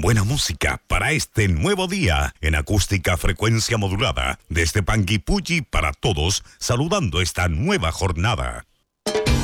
buena música para este nuevo día en acústica frecuencia modulada desde Panguipulli para todos, saludando esta nueva jornada.